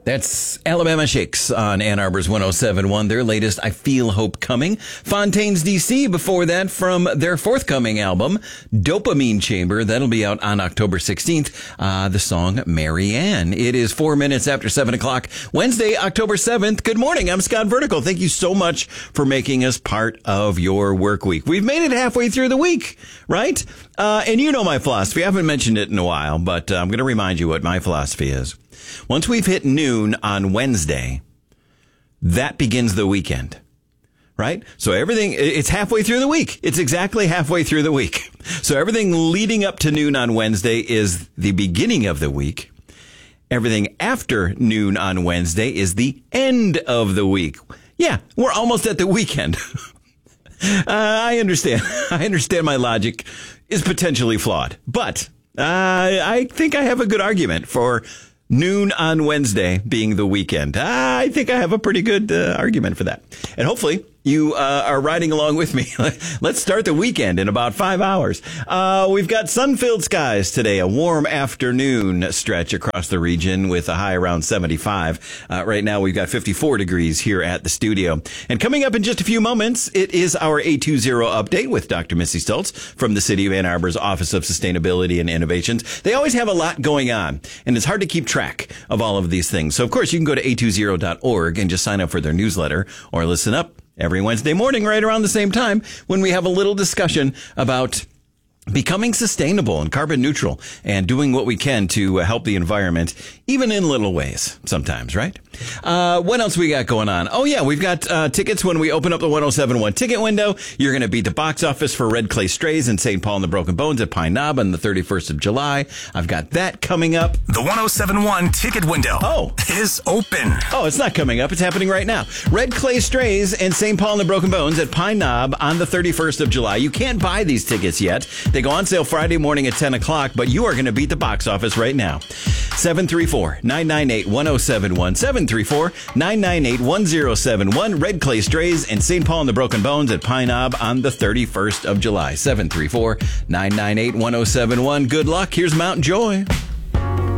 That's Alabama Shakes on Ann Arbor's 107.1, their latest I Feel Hope Coming. Fontaines DC before that from their forthcoming album, Dopamine Chamber. That'll be out on October 16th. The song Mary Ann. It is 4 minutes after 7 o'clock, Wednesday, October 7th. Good morning. I'm Scott Vertical. Thank you so much for making us part of your work week. We've made it halfway through the week, right? And you know my philosophy. I haven't mentioned it in a while, but I'm going to remind you what my philosophy is. Once we've hit noon on Wednesday, that begins the weekend, right? So it's halfway through the week. It's exactly halfway through the week. So everything leading up to noon on Wednesday is the beginning of the week. Everything after noon on Wednesday is the end of the week. Yeah, we're almost at the weekend. I understand. I understand my logic is potentially flawed, but I think I have a good argument for noon on Wednesday being the weekend. I think I have a pretty good argument for that. And hopefully you are riding along with me. Let's start the weekend in about 5 hours. We've got sun-filled skies today, a warm afternoon stretch across the region with a high around 75. Right now we've got 54 degrees here at the studio. And coming up in just a few moments, it is our A20 update with Dr. Missy Stoltz from the City of Ann Arbor's Office of Sustainability and Innovations. They always have a lot going on, and it's hard to keep track of all of these things. So, of course, you can go to a20.org and just sign up for their newsletter or listen up every Wednesday morning right around the same time when we have a little discussion about becoming sustainable and carbon neutral and doing what we can to help the environment, even in little ways sometimes, right? What else we got going on? Oh, yeah, we've got tickets when we open up the 107.1 ticket window. You're going to be at the box office for Red Clay Strays and St. Paul and the Broken Bones at Pine Knob on the 31st of July. I've got that coming up. The 107.1 ticket window is open. Oh, it's not coming up. It's happening right now. Red Clay Strays and St. Paul and the Broken Bones at Pine Knob on the 31st of July. You can't buy these tickets yet. They go on sale Friday morning at 10 o'clock, but you are going to beat the box office right now. 734-998-1071. 734-998-1071. Red Clay Strays and St. Paul and the Broken Bones at Pine Knob on the 31st of July. 734-998-1071. Good luck. Here's Mount Joy.